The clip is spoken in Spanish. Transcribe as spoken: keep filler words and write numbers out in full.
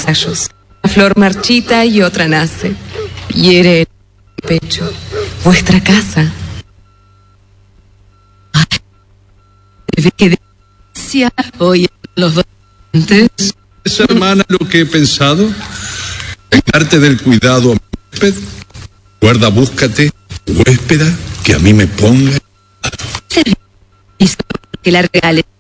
ensayos. Una flor marchita y otra nace. Hiere el pecho. Vuestra casa. Ay, qué delicia hoy los dos. ¿Es, hermana, lo que he pensado? Dejarte del cuidado a mi huésped. Guarda, búscate, huéspeda, que a mí me ponga. Hizo que la regales